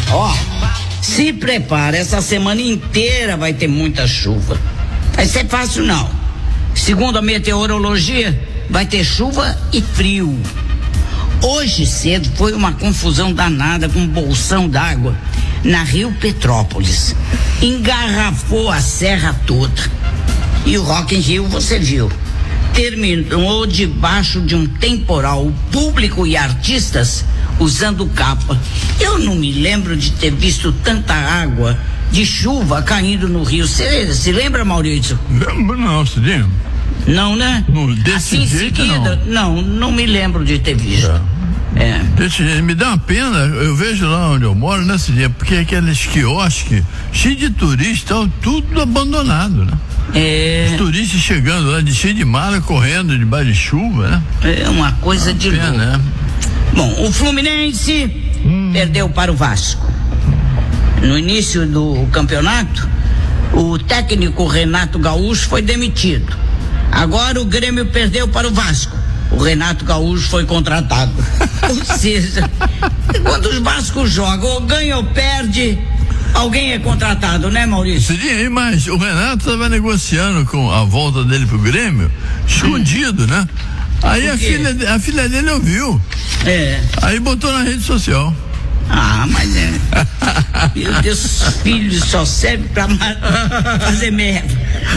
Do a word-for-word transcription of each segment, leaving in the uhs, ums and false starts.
Ó, se prepara, essa semana inteira vai ter muita chuva. Vai ser fácil não. Segundo a meteorologia, vai ter chuva e frio. Hoje cedo foi uma confusão danada com um bolsão d'água na Rio Petrópolis. Engarrafou a serra toda. E o Rock in Rio, você viu, terminou debaixo de um temporal. O público e artistas usando capa. Eu não me lembro de ter visto tanta água de chuva caindo no Rio. Você se lembra, Maurício? Lembro não, Cidinho. Não, né? Não, desse assim, jeito seguida, não. não, não me lembro de ter visto. É. É. Desse jeito, me dá uma pena, eu vejo lá onde eu moro, né, Cidinho? Porque aqueles quiosques, cheios de turistas, tudo abandonado, né? É. Os turistas chegando lá de cheio de mala, correndo debaixo de chuva, né? É uma coisa de pena, louco. Né? Bom, o Fluminense hum. perdeu para o Vasco. No início do campeonato, o técnico Renato Gaúcho foi demitido. Agora o Grêmio perdeu para o Vasco. O Renato Gaúcho foi contratado. Ou seja, quando os Vascos jogam, ou ganha ou perde, alguém é contratado, né, Maurício? Sim, mas o Renato estava negociando com a volta dele pro Grêmio, escondido, hum. né? Aí a filha, a filha dele ouviu. É. Aí botou na rede social. Ah, mas é. Meu Deus, filhos só servem pra fazer merda.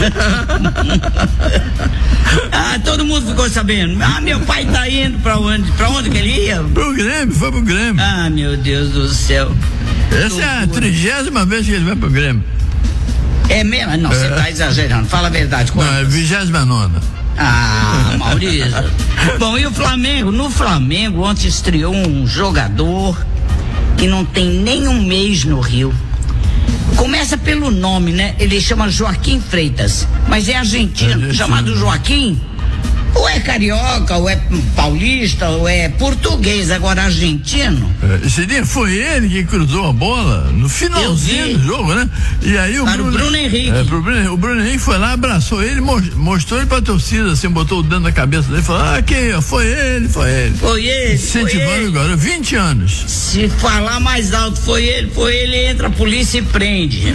Ah, todo mundo ficou sabendo. Ah, meu pai tá indo pra onde? Pra onde que ele ia? Pro Grêmio, foi pro Grêmio. Ah, meu Deus do céu. Essa é a trigésima vez que ele vai pro Grêmio. É mesmo? Não, você é. tá exagerando. Fala a verdade. Quantas? Não, é vigésima nona. Ah, Maurício. Bom, e o Flamengo? No Flamengo, ontem estreou um jogador que não tem nem um mês no Rio. Começa pelo nome, né? Ele chama Joaquim Freitas, mas é argentino, é chamado Joaquim. Ou é carioca, ou é paulista, ou é português, agora argentino. É, seria, foi ele que cruzou a bola no finalzinho do jogo, né? E aí o Para Bruno, o Bruno Henrique. É, pro Bruno, o Bruno Henrique foi lá, abraçou ele, mostrou ele pra torcida, assim, botou o dedo na cabeça dele e falou: ah, quem? Foi ele, foi ele. Foi ele. Incentivando agora, vinte anos. Se falar mais alto, foi ele, foi ele, entra a polícia e prende.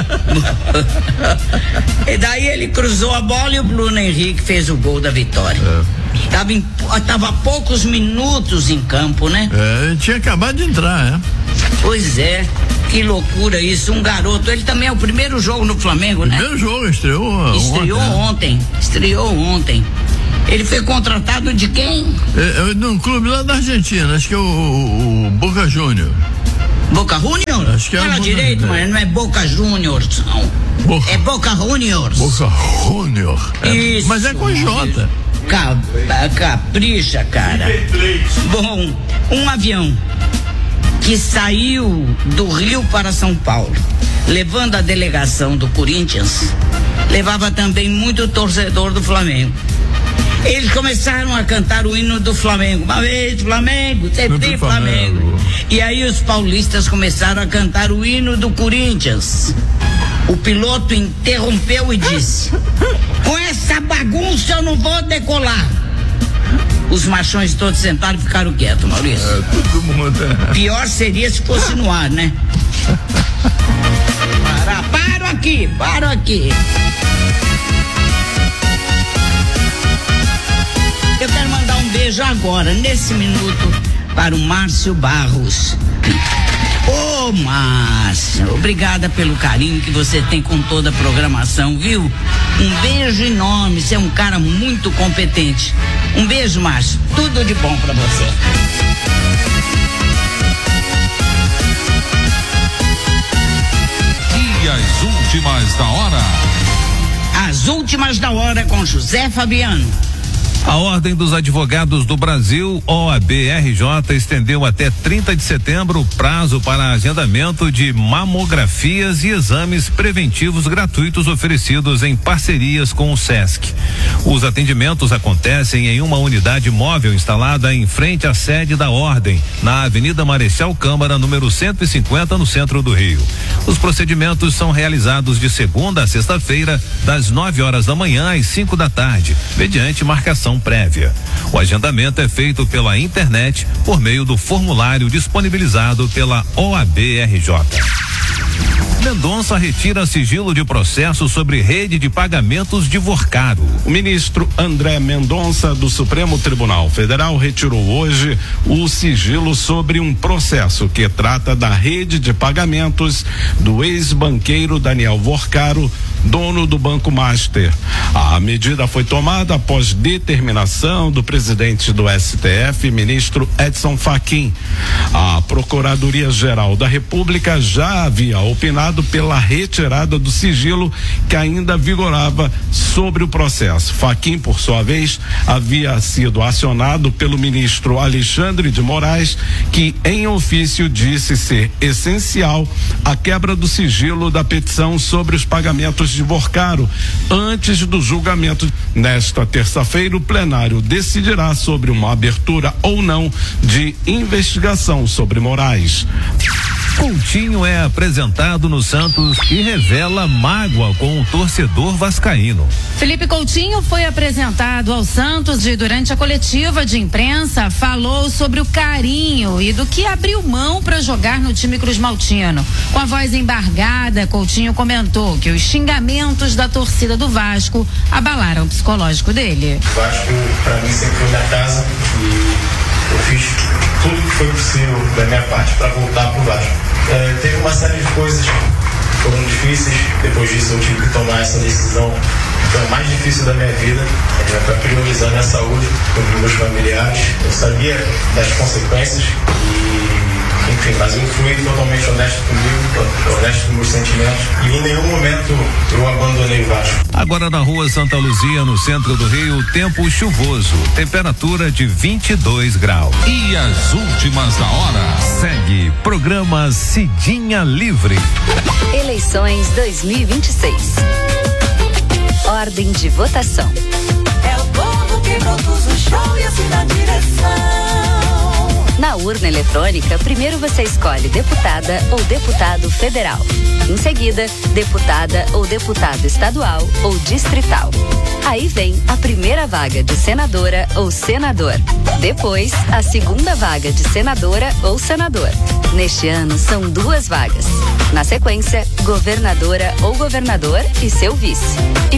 E daí ele cruzou a bola e o Bruno Henrique fez o gol da vitória. É. Tava, em, tava há poucos minutos em campo, né? É, ele tinha acabado de entrar, é. Pois é, que loucura isso, um garoto, ele também é o primeiro jogo no Flamengo, primeiro né? Primeiro jogo, estreou Estreou ontem, ontem, estreou ontem. Ele foi contratado de quem? É, é, num clube lá da Argentina, acho que é o, o, o Boca Juniors. Boca Juniors? Acho que é Fala direito, mas não é Boca Juniors, não. Boca. É Boca Juniors. Boca Juniors. É. Isso. Mas é com J. Capricha, cara. Bom, um avião que saiu do Rio para São Paulo, levando a delegação do Corinthians, levava também muito torcedor do Flamengo. Eles começaram a cantar o hino do Flamengo. Uma vez Flamengo, sempre Flamengo. Flamengo. E aí os paulistas começaram a cantar o hino do Corinthians. O piloto interrompeu e disse: com essa bagunça eu não vou decolar. Os machões todos sentaram e ficaram quietos, Maurício. É, todo mundo. Pior seria se fosse no ar, né? Para, paro aqui, paro aqui. Eu quero mandar um beijo agora, nesse minuto, para o Márcio Barros. Ô, oh, Márcio, obrigada pelo carinho que você tem com toda a programação, viu? Um beijo enorme, você é um cara muito competente. Um beijo, Márcio, tudo de bom pra você. E as últimas da hora? As últimas da hora com José Fabiano. A Ordem dos Advogados do Brasil, O A B R J, estendeu até trinta de setembro o prazo para agendamento de mamografias e exames preventivos gratuitos oferecidos em parcerias com o SESC. Os atendimentos acontecem em uma unidade móvel instalada em frente à sede da Ordem, na Avenida Marechal Câmara, número cento e cinquenta, no centro do Rio. Os procedimentos são realizados de segunda a sexta-feira, das nove horas da manhã às cinco da tarde, mediante marcação autorização prévia. O agendamento é feito pela internet por meio do formulário disponibilizado pela O A B R J. Mendonça retira sigilo de processo sobre rede de pagamentos de Vorcaro. O ministro André Mendonça, do Supremo Tribunal Federal, retirou hoje o sigilo sobre um processo que trata da rede de pagamentos do ex-banqueiro Daniel Vorcaro, dono do Banco Master. A medida foi tomada após determinação do presidente do S T F, ministro Edson Fachin. A Procuradoria-Geral da República já havia opinado pela retirada do sigilo que ainda vigorava sobre o processo. Fachin, por sua vez, havia sido acionado pelo ministro Alexandre de Moraes, que em ofício disse ser essencial a quebra do sigilo da petição sobre os pagamentos de Vorcaro antes do julgamento. Nesta terça-feira, o plenário decidirá sobre uma abertura ou não de investigação sobre Moraes. Coutinho é apresentado no Santos e revela mágoa com o torcedor vascaíno. Felipe Coutinho foi apresentado ao Santos e durante a coletiva de imprensa falou sobre o carinho e do que abriu mão para jogar no time cruzmaltino. Com a voz embargada, Coutinho comentou que os xingamentos da torcida do Vasco abalaram o psicológico dele. O Vasco, para mim, sempre foi minha casa e eu fiz tudo que foi possível da minha parte para voltar pro Vasco. É, teve uma série de coisas que foram difíceis, depois disso eu tive que tomar essa decisão, foi a mais difícil da minha vida, para priorizar minha saúde com os meus familiares. Eu sabia das consequências e, enfim, mas eu fui totalmente honesto comigo, honesto com meus sentimentos e em nenhum momento eu abandonei o Vasco. Agora na rua Santa Luzia, no centro do Rio, tempo chuvoso, temperatura de vinte e dois graus. E as últimas da hora. Segue programa Cidinha Livre. Eleições dois mil e vinte e seis. Ordem de votação. É o povo que produz o show e assina a direção. Na urna eletrônica, primeiro você escolhe deputada ou deputado federal. Em seguida, deputada ou deputado estadual ou distrital. Aí vem a primeira vaga de senadora ou senador. Depois, a segunda vaga de senadora ou senador. Neste ano, são duas vagas. Na sequência, governadora ou governador e seu vice. E